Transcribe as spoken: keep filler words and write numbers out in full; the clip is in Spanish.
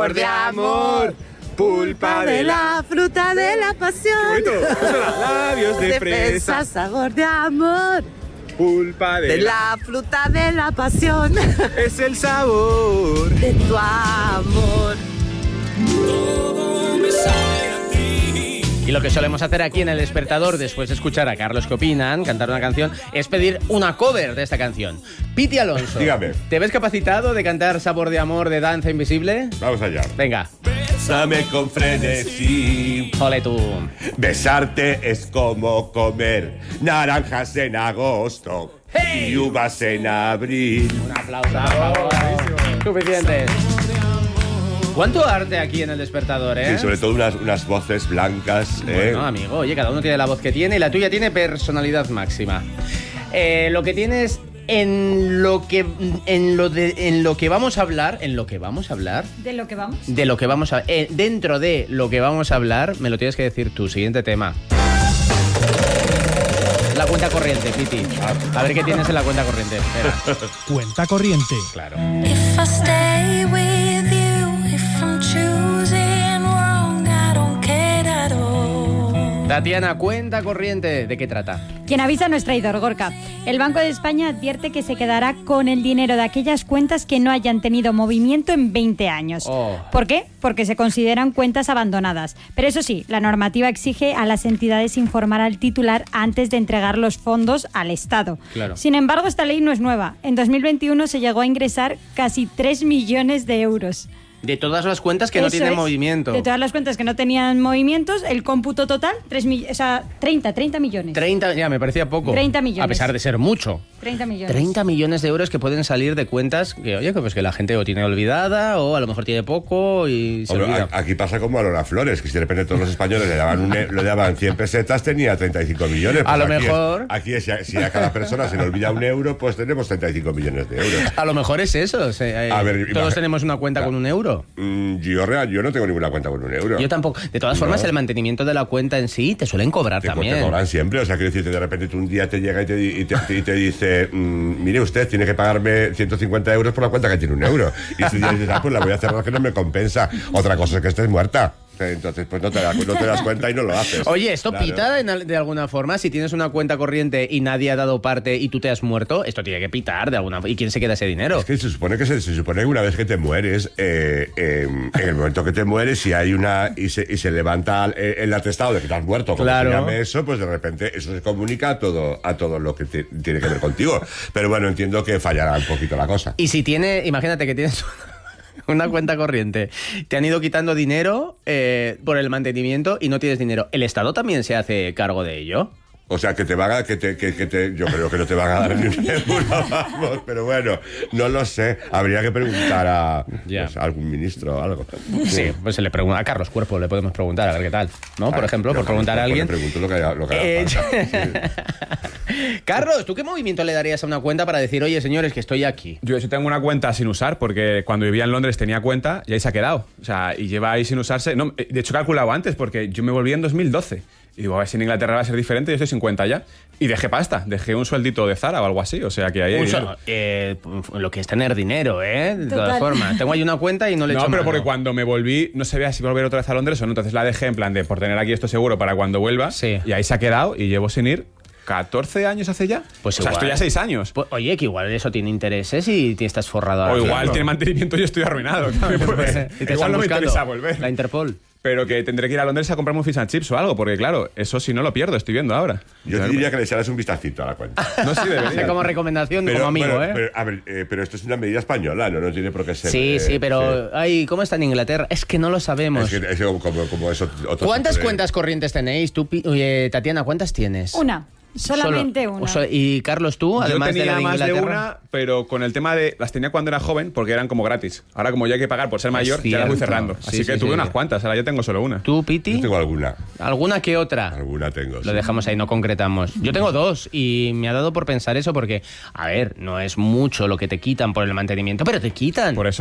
sabor de amor. Pulpa de la fruta de la pasión. Qué bonito. Labios de, de fresa. fresa, sabor de amor. Pulpa de, De la... la fruta de la pasión. Es el sabor De tu amor. Y lo que solemos hacer aquí en El Despertador, después de escuchar a Carlos que opinan, cantar una canción, es pedir una cover de esta canción. Piti Alonso, Dígame. ¿te ves capacitado de cantar Sabor de Amor de Danza Invisible? Vamos allá. Venga. Bésame con frenesí. Ole tú. Besarte es como comer naranjas en agosto ¡Hey! y uvas en abril. Un aplauso, por favor. Suficiente. ¿Cuánto arte aquí en El Despertador, eh? Sí, sobre todo unas, unas voces blancas. ¿eh? Bueno, amigo, oye, cada uno tiene la voz que tiene y la tuya tiene personalidad máxima. Eh, lo que tienes en lo que en lo de en lo que vamos a hablar, en lo que vamos a hablar, ¿De lo que vamos? de lo que vamos a eh, dentro de lo que vamos a hablar, me lo tienes que decir tú. Siguiente tema. La cuenta corriente, Piti. A ver qué tienes en la cuenta corriente. Espera. Cuenta corriente. Claro. If I stay with you, if I'm choosing wrong, I don't care at all. Tatiana, cuenta corriente. ¿De qué trata? Quien avisa no es traidor, Gorka. El Banco de España advierte que se quedará con el dinero de aquellas cuentas que no hayan tenido movimiento en veinte años. Oh. ¿Por qué? Porque se consideran cuentas abandonadas. Pero eso sí, la normativa exige a las entidades informar al titular antes de entregar los fondos al Estado. Claro. Sin embargo, esta ley no es nueva. En dos mil veintiuno se llegó a ingresar casi tres millones de euros. De todas las cuentas que no Eso tienen es. movimiento. De todas las cuentas que no tenían movimientos, el cómputo total, tres mi- o sea, treinta, treinta millones. treinta, ya me parecía poco. treinta millones. A pesar de ser mucho. treinta millones. treinta millones de euros que pueden salir de cuentas que, oye, que pues que la gente o tiene olvidada o a lo mejor tiene poco y se Hombre, olvida. a- aquí pasa como a Lola Flores, que si de repente todos los españoles le daban, un, e- le daban cien pesetas, tenía treinta y cinco millones. A lo aquí mejor. Es, aquí es, si a cada persona se le olvida un euro, pues tenemos treinta y cinco millones de euros. A lo mejor es eso. o sea, eh, A ver, todos imagi- tenemos una cuenta con un euro. Mm, yo, real, yo no tengo ninguna cuenta con un euro. Yo tampoco. De todas formas, No. el mantenimiento de la cuenta en sí te suelen cobrar Te, co- también. te cobran siempre, o sea, quiero decirte, de repente tú un día te llega y te, di- y te, y te dice, mm, mire usted, tiene que pagarme ciento cincuenta euros por la cuenta que tiene un euro. Y si dices, ah, pues la voy a cerrar que no me compensa. Otra cosa es que estés muerta. Entonces, pues no te, das, no te das cuenta y no lo haces. Oye, ¿esto Claro. pita en al- de alguna forma? Si tienes una cuenta corriente y nadie ha dado parte y tú te has muerto, esto tiene que pitar de alguna forma. ¿Y quién se queda ese dinero? Es que se supone que se, se supone que una vez que te mueres, eh, eh, en el momento que te mueres, si hay una y se, y se levanta el, el atestado de que te has muerto, como Claro. se llame eso, pues de repente eso se comunica a todo, a todo lo que te- tiene que ver contigo. Pero bueno, entiendo que fallará un poquito la cosa. Y si tiene, imagínate que tienes una cuenta corriente, te han ido quitando dinero eh, por el mantenimiento y no tienes dinero, ¿el Estado también se hace cargo de ello? O sea, que te van a, que te, que, que te, yo creo que no te van a dar ni un euro, vamos, pero bueno, no lo sé. Habría que preguntar a, Ya. pues, a algún ministro o algo. Sí, pues se le pregunta a Carlos Cuerpo, le podemos preguntar a ver qué tal, ¿no? Por Ah, ejemplo, yo por preguntar a pues alguien. le pregunto lo que haya, lo que haga Eh, falta. Sí. Carlos, ¿tú qué movimiento le darías a una cuenta para decir, oye, señores, que estoy aquí? Yo, yo tengo una cuenta sin usar porque cuando vivía en Londres tenía cuenta y ahí se ha quedado. O sea, y lleva ahí sin usarse. No, de hecho, he calculado antes porque yo me volví en dos mil doce. Y digo, a ver si en Inglaterra va a ser diferente, yo estoy cincuenta ya. Y dejé pasta, dejé un sueldito de Zara o algo así. O sea, que ahí hay Un dinero. solo- eh, lo que es tener dinero, ¿eh? De todas Total. formas. Tengo ahí una cuenta y no le he No, hecho pero mano. porque cuando me volví no sabía si volver otra vez a Londres o no. Entonces la dejé en plan de por tener aquí esto seguro para cuando vuelva. Sí. Y ahí se ha quedado y llevo sin ir catorce años hace ya. Pues o sea, igual. estoy ya seis años. Pues, oye, que igual eso tiene intereses y te estás forrado ahora O igual mismo. tiene mantenimiento y yo estoy arruinado. También puede ser. Y te Igual están no me buscando. interesa volver. La Interpol. Pero que tendré que ir a Londres a comprarme un fish and chips o algo, porque claro, eso si no lo pierdo, estoy viendo ahora. Yo te diría que le echaras un vistacito a la cuenta. No sé si debería. Como recomendación, como amigo, pero, ¿eh? pero, a ver, eh, pero esto es una medida española, no, no tiene por qué ser. Sí, eh, sí, pero... sí. Ay, ¿cómo está en Inglaterra? Es que no lo sabemos. Es que, es que como, como eso, otro ¿Cuántas tipo de- cuentas corrientes tenéis? Tú, Pi- oye, Tatiana, ¿cuántas tienes? Una. Solamente Solo- una. o sea, y Carlos, tú, Yo además tenía de la de más de Inglaterra. una, pero con el tema de... Las tenía cuando era joven porque eran como gratis. Ahora como ya hay que pagar por ser mayor, ya las voy cierto. cerrando. Sí, Así sí, que sí, tuve sí. unas cuantas, ahora yo tengo solo una. ¿Tú, Piti? Yo tengo alguna. ¿Alguna que otra? Alguna tengo. Lo sí. dejamos ahí, no concretamos. Yo tengo dos y me ha dado por pensar eso porque, a ver, no es mucho lo que te quitan por el mantenimiento, pero te quitan. Por eso.